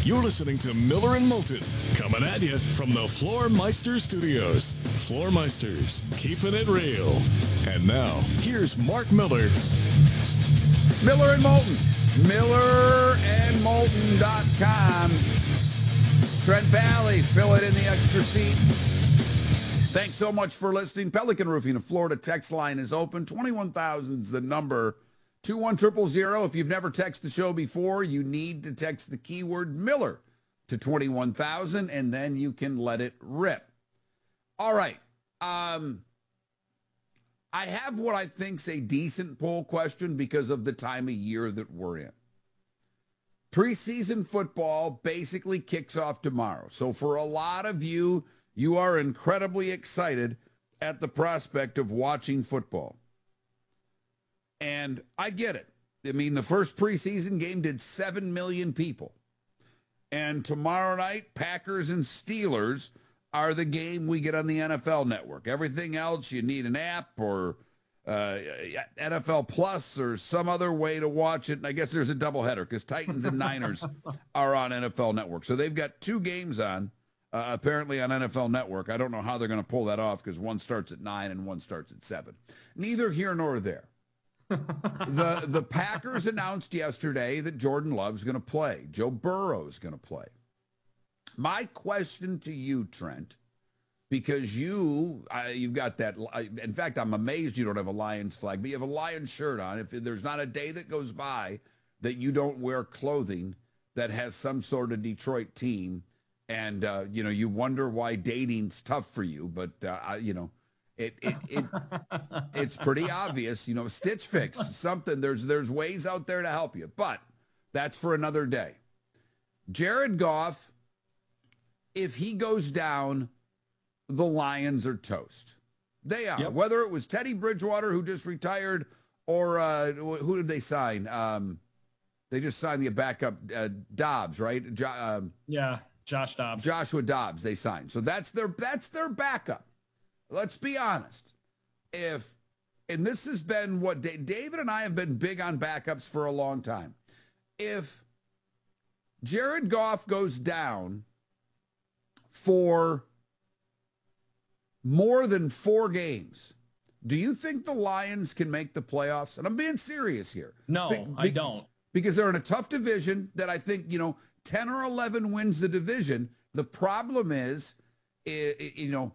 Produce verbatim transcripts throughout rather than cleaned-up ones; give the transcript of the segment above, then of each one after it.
You're listening to Miller and Moulton, coming at you from the Floormeister Studios. Floormeisters, keeping it real. And now, here's Mark Miller. Miller and Moulton. Miller and Moulton dot com. Trent Valley, fill it in the extra seat. Thanks so much for listening. Pelican Roofing of Florida text line is open. twenty-one thousand is the number. two one zero zero zero. If you've never texted the show before, you need to text the keyword Miller to twenty-one thousand, and then you can let it rip. All right. Um, I have what I think's a decent poll question because of the time of year that we're in. Preseason football basically kicks off tomorrow. So for a lot of you, you are incredibly excited at the prospect of watching football. And I get it. I mean, the first preseason game did seven million people. And tomorrow night, Packers and Steelers are the game we get on the N F L Network. Everything else, you need an app or uh, N F L Plus or some other way to watch it. And I guess there's a doubleheader because Titans and Niners are on N F L Network. So they've got two games on, uh, apparently on N F L Network. I don't know how they're going to pull that off because one starts at nine and one starts at seven. Neither here nor there. the the Packers announced yesterday that Jordan Love's going to play. Joe Burrow's going to play. My question to you, Trent, because you uh, you've got that. In fact, I'm amazed you don't have a Lions flag, but you have a Lions shirt on. If there's not a day that goes by that you don't wear clothing that has some sort of Detroit team, and uh, you know you wonder why dating's tough for you, but uh, you know. It, it, it, it's pretty obvious, you know, Stitch Fix, something, there's, there's ways out there to help you, but that's for another day. Jared Goff, if he goes down, the Lions are toast. They are, yep. Whether it was Teddy Bridgewater, who just retired, or uh, who did they sign? Um, they just signed the backup uh, Dobbs, right? Jo- um, yeah. Josh Dobbs, Joshua Dobbs, they signed. So that's their, that's their backup. Let's be honest. If, and this has been what David and I have been big on backups for a long time. If Jared Goff goes down for more than four games, do you think the Lions can make the playoffs? And I'm being serious here. No, be, I don't. Because they're in a tough division that I think, you know, ten or eleven wins the division. The problem is, you know,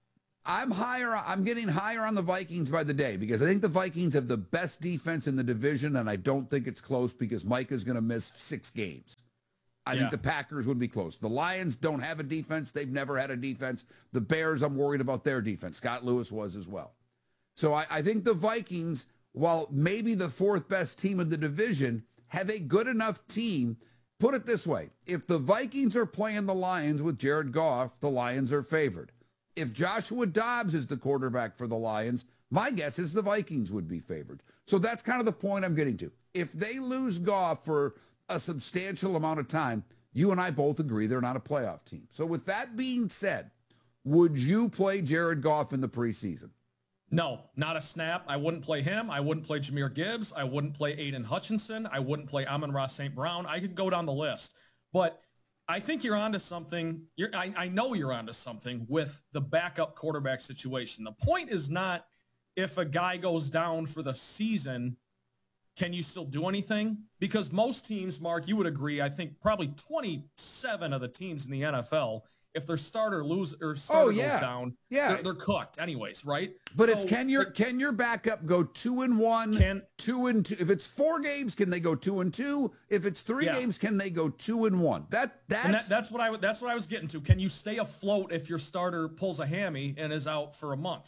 I'm higher. I'm getting higher on the Vikings by the day because I think the Vikings have the best defense in the division, and I don't think it's close because Micah's going to miss six games. I yeah. think the Packers would be close. The Lions don't have a defense. They've never had a defense. The Bears, I'm worried about their defense. Scott Lewis was as well. So I, I think the Vikings, while maybe the fourth best team in the division, have a good enough team. Put it this way. If the Vikings are playing the Lions with Jared Goff, the Lions are favored. If Joshua Dobbs is the quarterback for the Lions, my guess is the Vikings would be favored. So that's kind of the point I'm getting to. If they lose Goff for a substantial amount of time, you and I both agree they're not a playoff team. So with that being said, would you play Jared Goff in the preseason? No, not a snap. I wouldn't play him. I wouldn't play Jahmyr Gibbs. I wouldn't play Aiden Hutchinson. I wouldn't play Amon-Ra Saint Brown. I could go down the list. But I think you're onto something. You're, I, I know you're onto something with the backup quarterback situation. The point is not if a guy goes down for the season, can you still do anything? Because most teams, Mark, you would agree, I think probably twenty-seven of the teams in the N F L, if their starter lose or starter oh, yeah. goes down, yeah. they're, they're cooked anyways, right? But so, it's can your can your backup go two and one, can, two and two? If it's four games, can they go two and two? If it's three yeah. games, can they go two and one? That that's that, that's what I that's what I was getting to. Can you stay afloat if your starter pulls a hammy and is out for a month?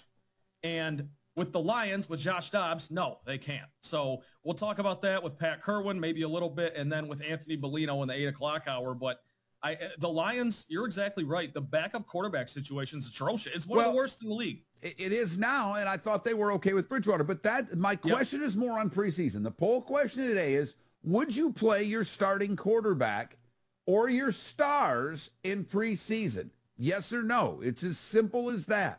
And with the Lions, with Josh Dobbs, no, they can't. So we'll talk about that with Pat Kerwin, maybe a little bit, and then with Anthony Bellino in the eight o'clock hour. But I, the Lions, you're exactly right. The backup quarterback situation is atrocious. It's one well, of the worst in the league. It is now, and I thought they were okay with Bridgewater. But that my question yep. is more on preseason. The poll question today is, would you play your starting quarterback or your stars in preseason? Yes or no? It's as simple as that.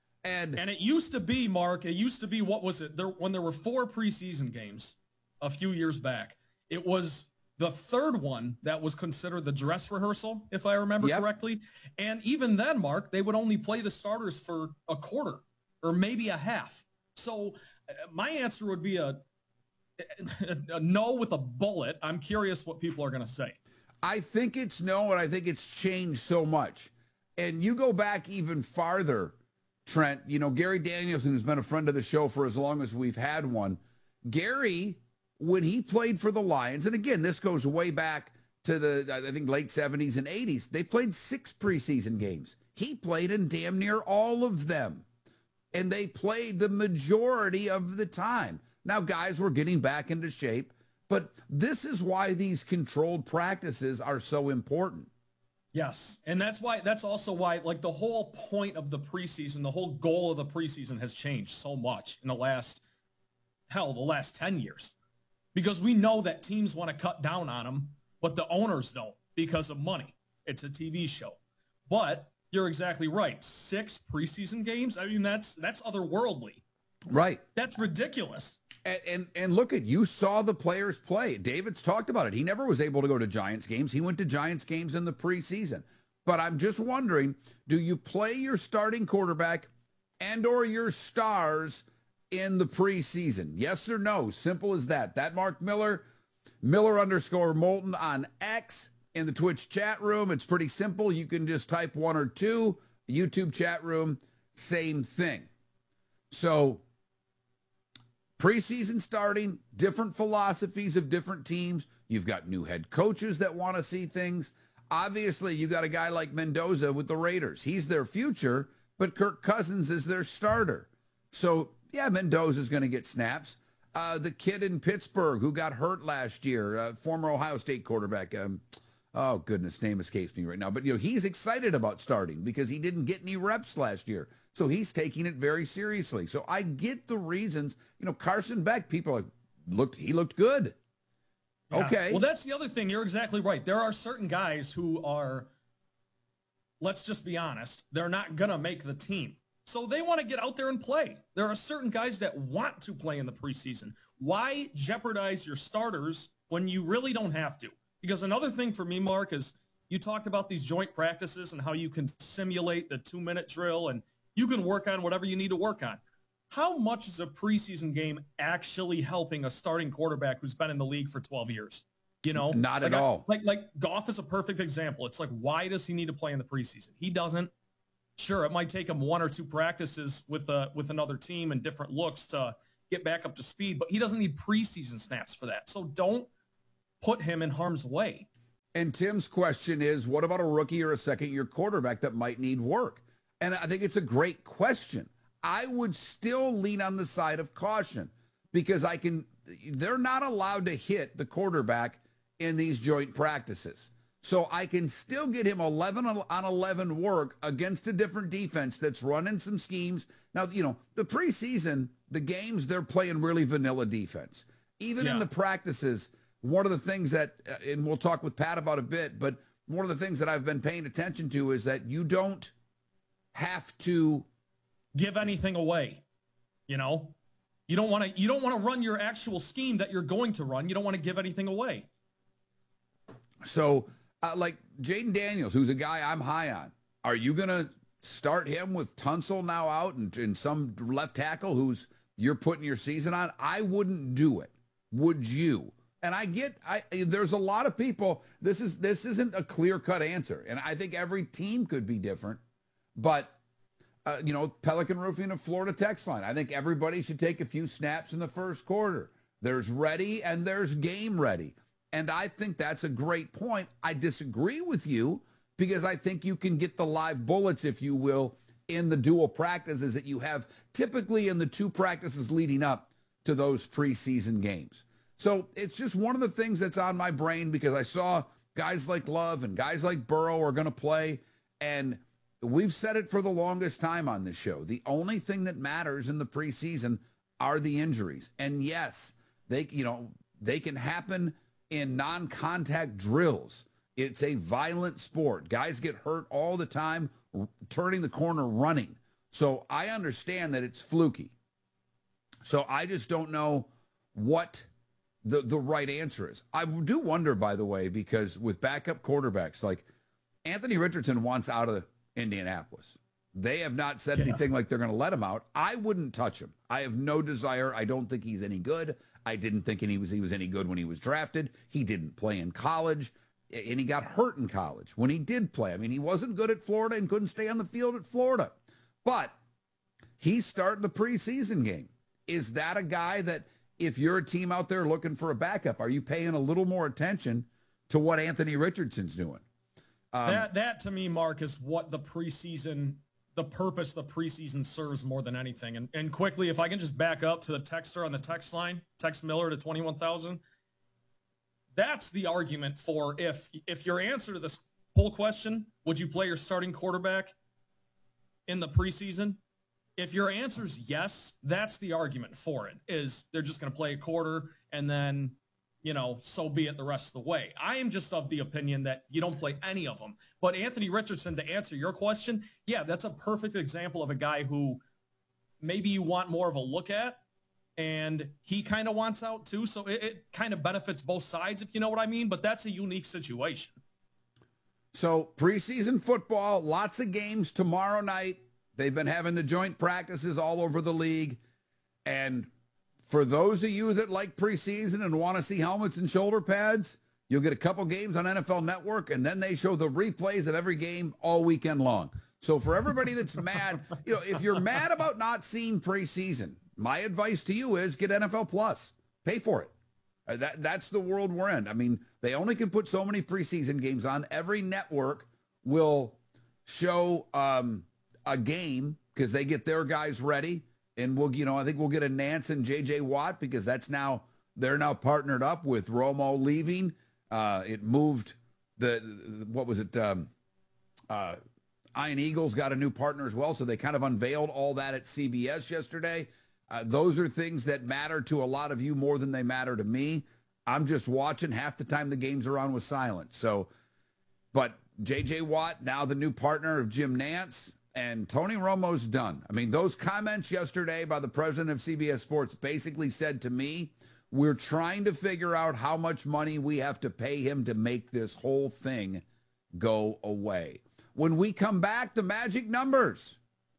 And and it used to be, Mark, it used to be, what was it? There when there were four preseason games a few years back, it was The third one that was considered the dress rehearsal, if I remember Yep. correctly. And even then, Mark, they would only play the starters for a quarter or maybe a half. So uh, my answer would be a, a, a no with a bullet. I'm curious what people are going to say. I think it's no, and I think it's changed so much. And you go back even farther, Trent, you know, Gary Danielson, who's been a friend of the show for as long as we've had one. Gary, when he played for the Lions, and again, this goes way back to the, I think, late seventies and eighties, they played six preseason games. He played in damn near all of them. And they played the majority of the time. Now, guys were getting back into shape, but this is why these controlled practices are so important. Yes, and that's why. That's also why, like, the whole point of the preseason, the whole goal of the preseason has changed so much in the last, hell, the last ten years. Because we know that teams want to cut down on them, but the owners don't because of money. It's a T V show. But you're exactly right. Six preseason games, I mean, that's that's otherworldly. Right. That's ridiculous. And, and and look at, you saw the players play. David's talked about it. He never was able to go to Giants games. He went to Giants games in the preseason. But I'm just wondering, do you play your starting quarterback and or your stars in the preseason? Yes or no? Simple as that. That Mark Miller, Miller underscore Moulton on X in the Twitch chat room. It's pretty simple. You can just type one or two. YouTube chat room, same thing. So preseason starting, different philosophies of different teams. You've got new head coaches that want to see things. Obviously, you got a guy like Mendoza with the Raiders. He's their future, but Kirk Cousins is their starter. So, yeah, Mendoza's going to get snaps. Uh, the kid in Pittsburgh who got hurt last year, uh, former Ohio State quarterback. Um, oh, goodness, name escapes me right now. But, you know, he's excited about starting because he didn't get any reps last year. So he's taking it very seriously. So I get the reasons. You know, Carson Beck, people are, looked, he looked good. Yeah. Okay. Well, that's the other thing. You're exactly right. There are certain guys who are, let's just be honest, they're not going to make the team. So they want to get out there and play. There are certain guys that want to play in the preseason. Why jeopardize your starters when you really don't have to? Because another thing for me, Mark, is you talked about these joint practices and how you can simulate the two-minute drill and you can work on whatever you need to work on. How much is a preseason game actually helping a starting quarterback who's been in the league for twelve years? You know, not like at I, all. Like, like Goff is a perfect example. It's like, why does he need to play in the preseason? He doesn't. Sure, it might take him one or two practices with uh, with another team and different looks to get back up to speed, but he doesn't need preseason snaps for that. So don't put him in harm's way. And Tim's question is, what about a rookie or a second-year quarterback that might need work? And I think it's a great question. I would still lean on the side of caution because I can, they're not allowed to hit the quarterback in these joint practices. So I can still get him eleven on eleven work against a different defense that's running some schemes. Now, you know, the preseason, the games, they're playing really vanilla defense. Even Yeah. in the practices, one of the things that, and we'll talk with Pat about a bit, but one of the things that I've been paying attention to is that you don't have to give anything away. You know, you don't want to, you don't want to run your actual scheme that you're going to run. You don't want to give anything away. So, uh, like Jaden Daniels, who's a guy I'm high on, are you going to start him with Tunsil now out and, and some left tackle who's you're putting your season on? I wouldn't do it. Would you? And I get, I there's a lot of people. This is this isn't a clear-cut answer, and I think every team could be different. But uh, you know, Pelican Roofing of Florida text line. I think everybody should take a few snaps in the first quarter. There's ready and there's game ready. And I think that's a great point. I disagree with you because I think you can get the live bullets, if you will, in the dual practices that you have typically in the two practices leading up to those preseason games. So it's just one of the things that's on my brain because I saw guys like Love and guys like Burrow are going to play. And we've said it for the longest time on this show. The only thing that matters in the preseason are the injuries. And yes, they, you know, they can happen in non-contact drills. It's a violent sport. Guys get hurt all the time, turning the corner running. So I understand that it's fluky. So I just don't know what the, the right answer is. I do wonder, by the way, because with backup quarterbacks, like Anthony Richardson wants out of Indianapolis. They have not said yeah. anything like they're going to let him out. I wouldn't touch him. I have no desire. I don't think he's any good. I didn't think he was, he was any good when he was drafted. He didn't play in college, and he got hurt in college when he did play. I mean, he wasn't good at Florida and couldn't stay on the field at Florida. But he's starting the preseason game. Is that a guy that, if you're a team out there looking for a backup, are you paying a little more attention to what Anthony Richardson's doing? Um, that, that to me, Mark, is what the preseason, the purpose the preseason serves more than anything. And, and quickly, if I can just back up to the texter on the text line, text Miller to twenty-one thousand. That's the argument for if, if your answer to this poll question, would you play your starting quarterback in the preseason? If your answer is yes, that's the argument for it, is they're just going to play a quarter and then, you know, so be it the rest of the way. I am just of the opinion that you don't play any of them. But Anthony Richardson, to answer your question, yeah, that's a perfect example of a guy who maybe you want more of a look at, and he kind of wants out too. So it, it kind of benefits both sides, if you know what I mean. But that's a unique situation. So preseason football, lots of games tomorrow night. They've been having the joint practices all over the league. And for those of you that like preseason and want to see helmets and shoulder pads, you'll get a couple games on N F L Network, and then they show the replays of every game all weekend long. So for everybody that's mad, you know, if you're mad about not seeing preseason, my advice to you is get N F L Plus. Pay for it. Uh, that, that's the world we're in. I mean, they only can put so many preseason games on. Every network will show um, a game because they get their guys ready. And we'll, you know, I think we'll get a Nance and J J Watt because that's now, they're now partnered up with Romo leaving. Uh, it moved the, what was it? Um, uh, Iron Eagles got a new partner as well. So they kind of unveiled all that at C B S yesterday. Uh, those are things that matter to a lot of you more than they matter to me. I'm just watching. Half the time the games are on with silent. So, but J J Watt, now the new partner of Jim Nance, and Tony Romo's done. I mean, those comments yesterday by the president of C B S Sports basically said to me, we're trying to figure out how much money we have to pay him to make this whole thing go away. When we come back, the magic numbers,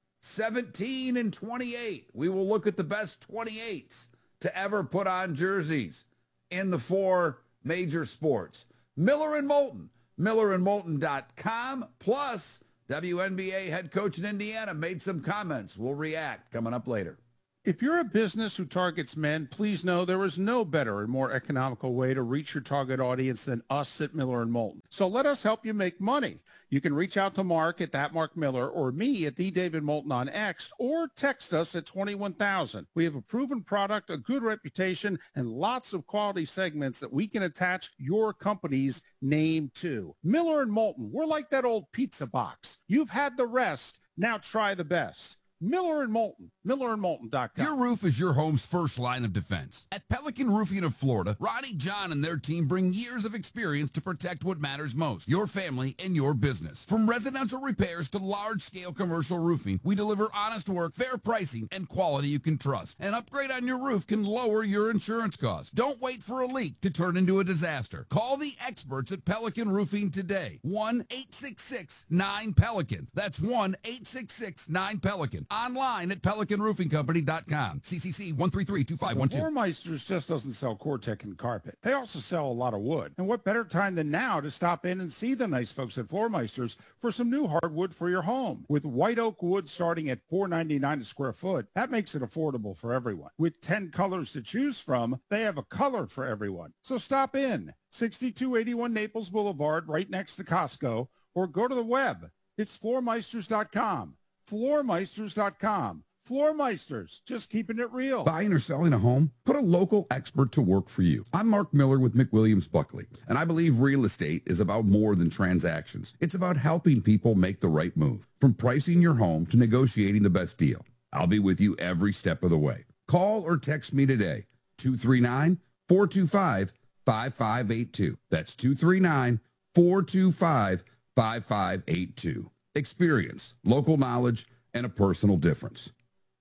seventeen and twenty-eight. We will look at the best twenty-eights to ever put on jerseys in the four major sports. Miller and Moulton, miller and moulton dot com, plus W N B A head coach in Indiana made some comments. We'll react coming up later. If you're a business who targets men, please know there is no better and more economical way to reach your target audience than us at Miller and Moulton. So let us help you make money. You can reach out to Mark at that Mark Miller or me at the David Moulton on X, or text us at twenty-one thousand. We have a proven product, a good reputation, and lots of quality segments that we can attach your company's name to. Miller and Moulton, we're like that old pizza box. You've had the rest. Now try the best. Miller and Moulton, miller and moulton dot com. Your roof is your home's first line of defense. At Pelican Roofing of Florida, Ronnie John and their team bring years of experience to protect what matters most, your family and your business. From residential repairs to large-scale commercial roofing, we deliver honest work, fair pricing, and quality you can trust. An upgrade on your roof can lower your insurance costs. Don't wait for a leak to turn into a disaster. Call the experts at Pelican Roofing today. one eight six six nine Pelican. That's one eight six six nine Pelican. Online at pelican roofing company dot com. C C C one three three two five one two. Floormeisters just doesn't sell Cortec and carpet. They also sell a lot of wood. And what better time than now to stop in and see the nice folks at Floormeisters for some new hardwood for your home. With white oak wood starting at four ninety-nine a square foot, that makes it affordable for everyone. With ten colors to choose from, they have a color for everyone. So stop in. sixty-two eighty-one Naples Boulevard, right next to Costco, or go to the web. It's floormeisters dot com. floormeisters dot com. Floormeisters, just keeping it real. Buying or selling a home? Put a local expert to work for you. I'm Mark Miller with McWilliams Buckley, and I believe real estate is about more than transactions. It's about helping people make the right move, from pricing your home to negotiating the best deal. I'll be with you every step of the way. Call or text me today, two three nine, four two five, five five eight two. That's two three nine, four two five, five five eight two. Experience, local knowledge, and a personal difference.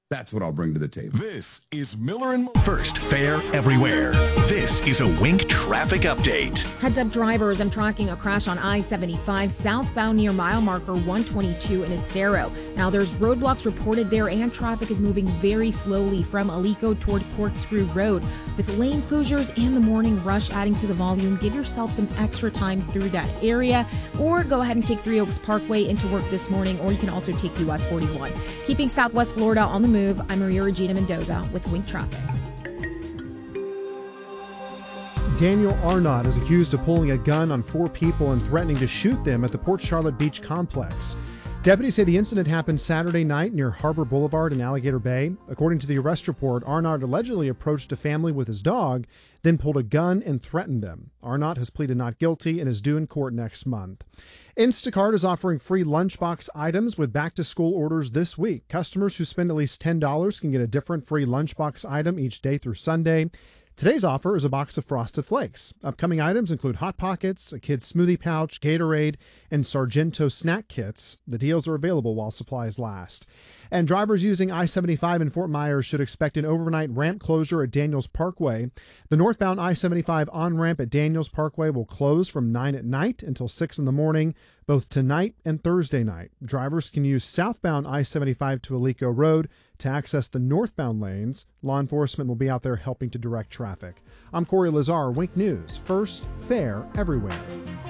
That's what I'll bring to the table. This is Miller and Moulton. First, fair everywhere. This is a Wink traffic update. Heads up drivers, I'm tracking a crash on I seventy-five southbound near mile marker one twenty-two in Estero. Now there's roadblocks reported there and traffic is moving very slowly from Alico toward Corkscrew Road. With lane closures and the morning rush adding to the volume, give yourself some extra time through that area, or go ahead and take Three Oaks Parkway into work this morning, or you can also take U S forty-one. Keeping Southwest Florida on the move, I'm Maria Regina Mendoza with Wink Traffic. Daniel Arnott is accused of pulling a gun on four people and threatening to shoot them at the Port Charlotte Beach complex. Deputies say the incident happened Saturday night near Harbor Boulevard in Alligator Bay. According to the arrest report, Arnott allegedly approached a family with his dog, then pulled a gun and threatened them. Arnott has pleaded not guilty and is due in court next month. Instacart is offering free lunchbox items with back-to-school orders this week. Customers who spend at least ten dollars can get a different free lunchbox item each day through Sunday. Today's offer is a box of Frosted Flakes. Upcoming items include Hot Pockets, a kid's smoothie pouch, Gatorade, and Sargento snack kits. The deals are available while supplies last. And drivers using I seventy-five in Fort Myers should expect an overnight ramp closure at Daniels Parkway. The northbound I seventy-five on-ramp at Daniels Parkway will close from nine at night until six in the morning, both tonight and Thursday night. Drivers can use southbound I seventy-five to Alico Road to access the northbound lanes. Law enforcement will be out there helping to direct traffic. I'm Corey Lazar, Wink News. First, fair everywhere.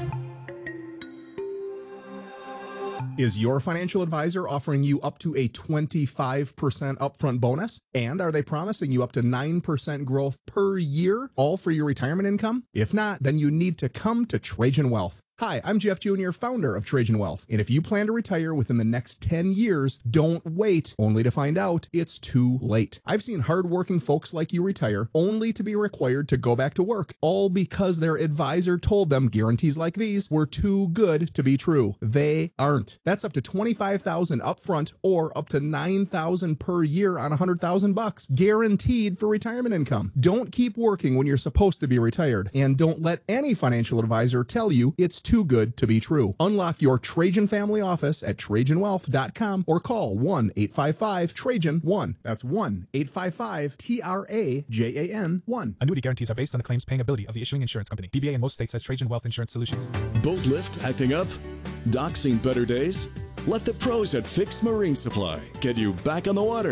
Is your financial advisor offering you up to a twenty-five percent upfront bonus? And are they promising you up to nine percent growth per year, all for your retirement income? If not, then you need to come to Trajan Wealth. Hi, I'm Jeff Junior, founder of Trajan Wealth. And if you plan to retire within the next ten years, don't wait only to find out it's too late. I've seen hardworking folks like you retire only to be required to go back to work, all because their advisor told them guarantees like these were too good to be true. They aren't. That's up to twenty-five thousand dollars upfront or up to nine thousand dollars per year on one hundred thousand bucks, guaranteed for retirement income. Don't keep working when you're supposed to be retired, and don't let any financial advisor tell you it's too good to be true. Unlock your Trajan family office at Trajan Wealth dot com or call one eight five five Trajan one. That's one eight five five T R A J A N one. Annuity guarantees are based on the claims paying ability of the issuing insurance company. D B A in most states has Trajan Wealth Insurance Solutions. Boat lift acting up? Dock seen better days? Let the pros at Fix Marine Supply get you back on the water.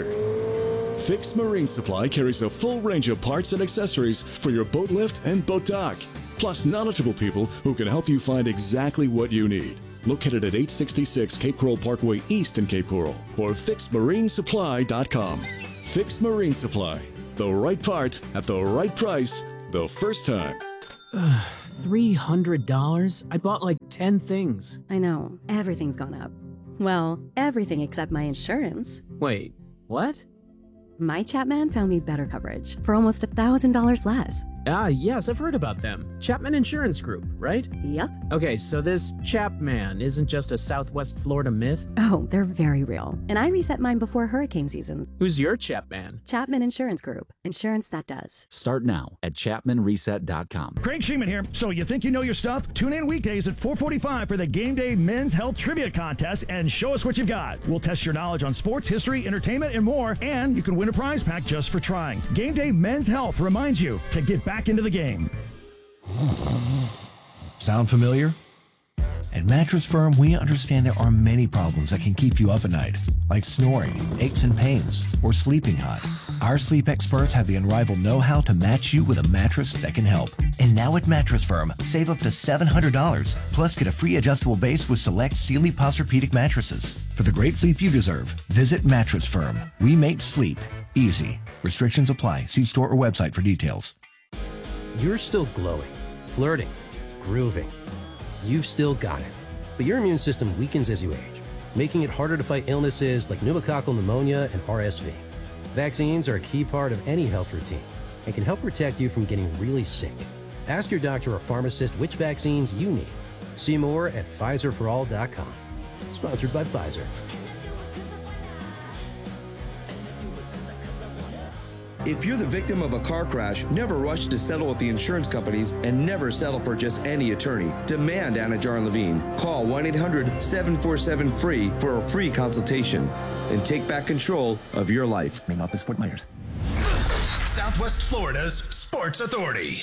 Fix Marine Supply carries a full range of parts and accessories for your boat lift and boat dock, plus knowledgeable people who can help you find exactly what you need. Located at eight sixty-six Cape Coral Parkway East in Cape Coral, or fix marine supply dot com. Fix Marine Supply, the right part at the right price the first time. three hundred dollars? I bought like ten things. I know. Everything's gone up. Well, everything except my insurance. Wait, what? My Chapman found me better coverage for almost one thousand dollars less. Ah, yes, I've heard about them. Chapman Insurance Group, right? Yep. Okay, so this Chapman isn't just a Southwest Florida myth? Oh, they're very real. And I reset mine before hurricane season. Who's your Chapman? Chapman Insurance Group. Insurance that does. Start now at chapman reset dot com. Craig Sheeman here. So you think you know your stuff? Tune in weekdays at four forty-five for the Game Day Men's Health Trivia Contest and show us what you've got. We'll test your knowledge on sports, history, entertainment, and more, and you can win a prize pack just for trying. Game Day Men's Health reminds you to get back into the game. Sound familiar? At Mattress Firm, we understand there are many problems that can keep you up at night, like snoring, aches and pains, or sleeping hot. Our sleep experts have the unrivaled know-how to match you with a mattress that can help. And now at Mattress Firm, save up to seven hundred dollars, plus get a free adjustable base with select Sealy Posturepedic mattresses. For the great sleep you deserve, visit Mattress Firm. We make sleep easy. Restrictions apply. See store or website for details. You're still glowing, flirting, grooving. You've still got it. But your immune system weakens as you age, making it harder to fight illnesses like pneumococcal pneumonia and R S V. Vaccines are a key part of any health routine and can help protect you from getting really sick. Ask your doctor or pharmacist which vaccines you need. See more at Pfizer for all dot com. Sponsored by Pfizer. If you're the victim of a car crash, never rush to settle with the insurance companies and never settle for just any attorney. Demand Anna Jar and Levine. Call one eight hundred seven four seven free for a free consultation and take back control of your life. Main office, Fort Myers. Southwest Florida's Sports Authority.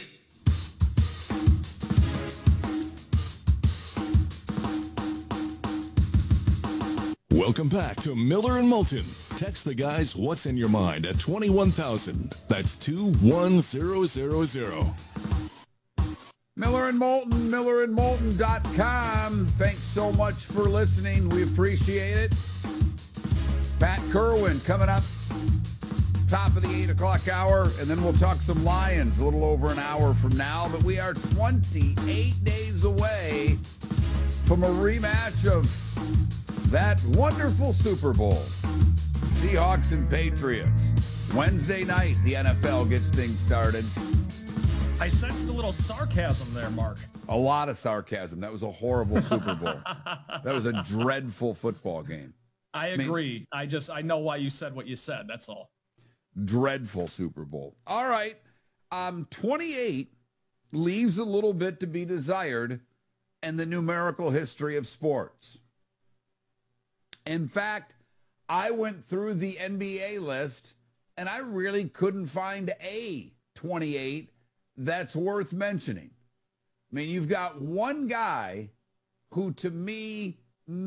Welcome back to Miller and Moulton. Text the guys what's in your mind at twenty-one thousand. That's two one zero zero zero. Miller and Moulton, miller and moulton dot com. Thanks so much for listening. We appreciate it. Pat Kerwin coming up top of the eight o'clock hour, and then we'll talk some Lions a little over an hour from now. But we are twenty-eight days away from a rematch of that wonderful Super Bowl. Seahawks and Patriots. Wednesday night, the N F L gets things started. I sensed a little sarcasm there, Mark. A lot of sarcasm. That was a horrible Super Bowl. That was a dreadful football game. I agree. I, mean, I just, I know why you said what you said. That's all. Dreadful Super Bowl. All right. Um, twenty-eight leaves a little bit to be desired in the numerical history of sports. In fact, I went through the N B A list, and I really couldn't find a twenty-eight that's worth mentioning. I mean, you've got one guy who, to me,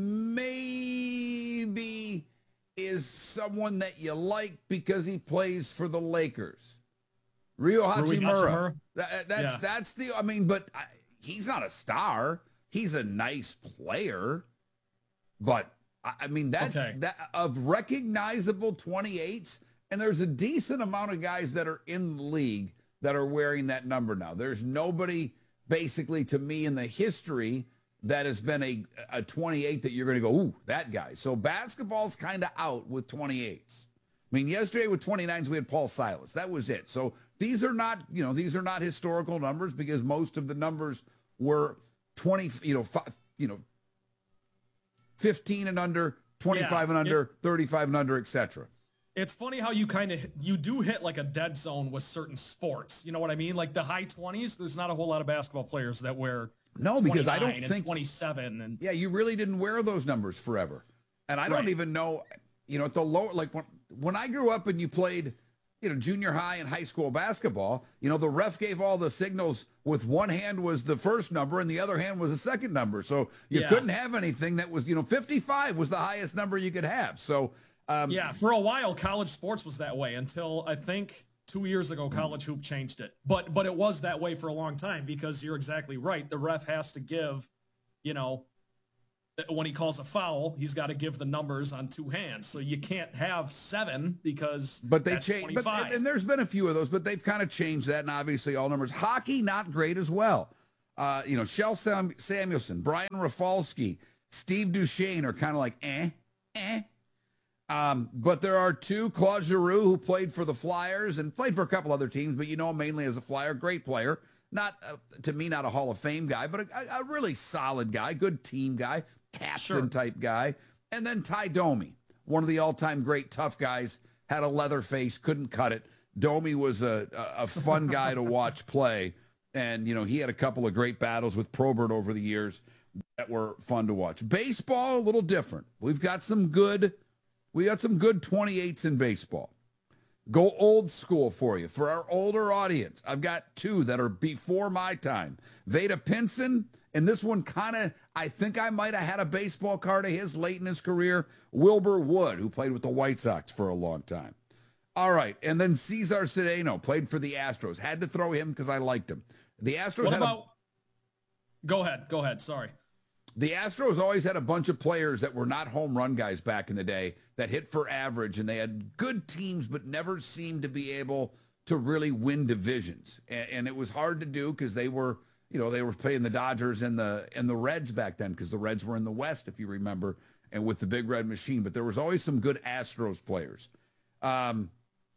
maybe is someone that you like because he plays for the Lakers. Ryo Hachimura. That, that's, yeah. that's the, I mean, but I, he's not a star. He's a nice player, but I mean, that's okay. that of recognizable twenty-eights, and there's a decent amount of guys that are in the league that are wearing that number now. There's nobody, basically, to me, in the history that has been a, a twenty-eight that you're going to go, ooh, that guy. So basketball's kind of out with twenty-eights. I mean, yesterday with twenty-nines, we had Paul Silas. That was it. So these are not, you know, these are not historical numbers because most of the numbers were twenty, you know, five, you know, fifteen and under, twenty-five yeah, and under, it, thirty-five and under, et cetera. It's funny how you kind of, you do hit like a dead zone with certain sports. You know what I mean? Like the high twenties, there's not a whole lot of basketball players that wear No, because I don't and think. twenty-seven. And yeah, you really didn't wear those numbers forever. And I don't right. even know, you know, at the lower, like when, when I grew up and you played, you know, junior high and high school basketball, you know, the ref gave all the signals with one hand was the first number and the other hand was the second number. So you yeah. couldn't have anything that was, you know, fifty-five was the highest number you could have. So, um, yeah, for a while, college sports was that way until I think two years ago, college hoop changed it. But, but it was that way for a long time because you're exactly right. The ref has to give, you know, when he calls a foul, he's got to give the numbers on two hands. So you can't have seven because but they that's changed. But, twenty-five. and there's been a few of those, but they've kind of changed that. And obviously all numbers. Hockey, not great as well. Uh, you know, Shel Sam- Samuelson, Brian Rafalski, Steve Duchesne are kind of like, eh, eh. Um, but there are two, Claude Giroux, who played for the Flyers and played for a couple other teams, but you know him mainly as a Flyer. Great player. Not, uh, to me, not a Hall of Fame guy, but a, a really solid guy, good team guy. Captain sure. type guy. And then Ty Domi, one of the all-time great tough guys, had a leather face, couldn't cut it. Domi was a, a, a fun guy to watch play. And, you know, he had a couple of great battles with Probert over the years that were fun to watch. Baseball, a little different. We've got some good, we got some good twenty-eights in baseball. Go old school for you. For our older audience, I've got two that are before my time. Veda Pinson, and this one kind of, I think I might have had a baseball card of his late in his career. Wilbur Wood, who played with the White Sox for a long time. All right, and then Cesar Cedeno played for the Astros. Had to throw him because I liked him. The Astros what had about, a, Go ahead, go ahead, sorry. The Astros always had a bunch of players that were not home run guys back in the day that hit for average, and they had good teams but never seemed to be able to really win divisions. And, and it was hard to do because they were, you know, they were playing the Dodgers and the and the Reds back then because the Reds were in the West, if you remember, and with the Big Red Machine. But there was always some good Astros players. Um,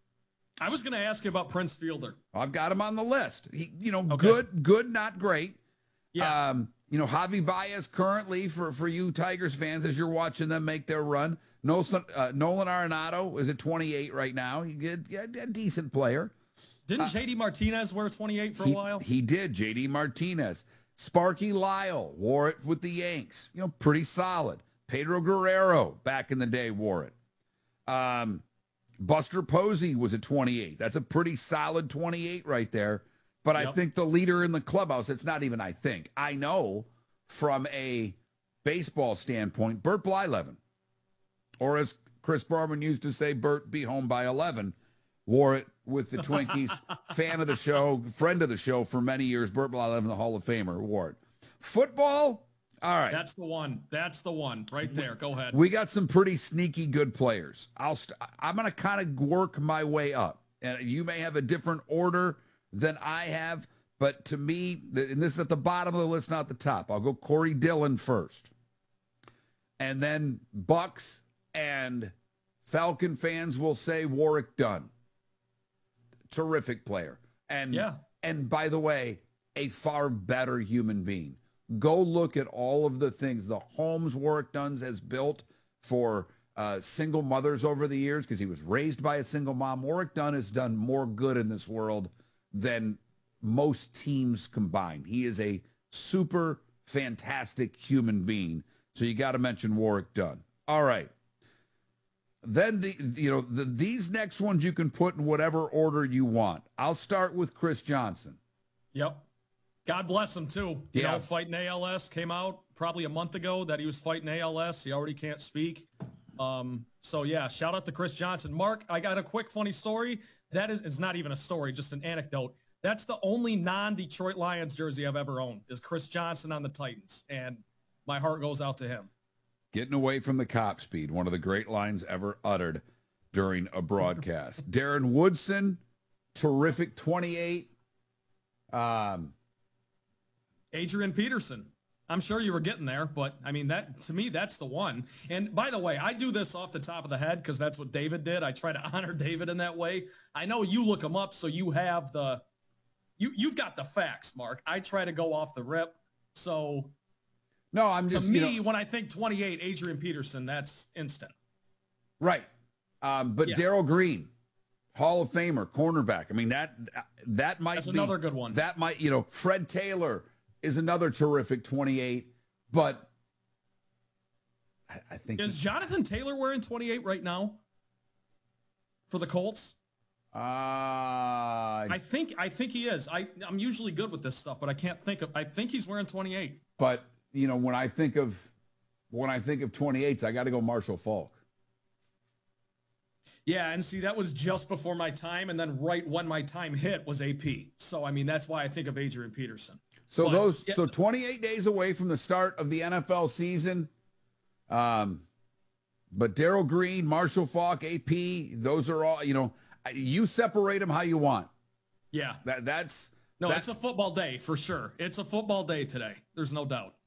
I was going to ask you about Prince Fielder. I've got him on the list. He, you know, okay. good, good, not great. Yeah. Um, You know, Javi Baez currently, for, for you Tigers fans, as you're watching them make their run, Nolan, uh, Nolan Arenado is at twenty-eight right now. He did, yeah, a decent player. Didn't Uh, J D Martinez wear twenty-eight for he, a while? He did, J D Martinez. Sparky Lyle wore it with the Yanks. You know, pretty solid. Pedro Guerrero, back in the day, wore it. Um, Buster Posey was at twenty-eight. That's a pretty solid twenty-eight right there. But I Yep. think the leader in the clubhouse, it's not even I think. I know from a baseball standpoint, Bert Blyleven, or as Chris Barman used to say, Bert, be home by eleven, wore it with the Twinkies. Fan of the show, friend of the show for many years, Bert Blyleven, the Hall of Famer, wore it. Football, all right. That's the one. That's the one right there. Go ahead. We got some pretty sneaky good players. I'll st- I'm going to kind of work my way up. And you may have a different order than I have, but to me, the, and this is at the bottom of the list, not the top. I'll go Corey Dillon first. And then Bucks and Falcon fans will say Warrick Dunn. Terrific player. And yeah. And by the way, a far better human being. Go look at all of the things, the homes Warrick Dunn has built for uh, single mothers over the years, because he was raised by a single mom. Warrick Dunn has done more good in this world than most teams combined. He is a super fantastic human being. So you got to mention Warrick Dunn. All right. Then the you know the, these next ones you can put in whatever order you want. I'll start with Chris Johnson. Yep. God bless him too. You Yeah. know, fighting A L S came out probably a month ago that he was fighting A L S. He already can't speak. Um, so yeah, shout out to Chris Johnson. Mark, I got a quick funny story. That is, it's not even a story, just an anecdote. That's the only non-Detroit Lions jersey I've ever owned is Chris Johnson on the Titans. And my heart goes out to him. Getting away from the cop speed, one of the great lines ever uttered during a broadcast. Darren Woodson, terrific twenty-eight. Um, Adrian Peterson. I'm sure you were getting there, but I mean, that to me, that's the one. And by the way, I do this off the top of the head because that's what David did. I try to honor David in that way. I know you look him up, so you have the, you, you've got the facts, Mark. I try to go off the rip. So no, I'm to just, me, you know, when I think twenty-eight, Adrian Peterson, that's instant. right. Um, but Yeah. Darryl Green, Hall of Famer, cornerback. I mean, that that might That's be another good one. That might, you know, Fred Taylor is another terrific twenty-eight, but I, I think Is Jonathan Taylor wearing twenty-eight right now for the Colts? Uh, I think I think he is. I I'm usually good with this stuff, but I can't think of. I think he's wearing twenty-eight. but you know, when I think of when I think of twenty-eights, I got to go Marshall Faulk. Yeah, and see, that was just before my time, and then right when my time hit was A P. So I mean, that's why I think of Adrian Peterson. So But, those yeah, so twenty-eight days away from the start of the N F L season. Um, but Darryl Green, Marshall Faulk, A P, those are all, you know, you separate them how you want. yeah. That that's No, that- it's a football day for sure. It's a football day today. There's no doubt.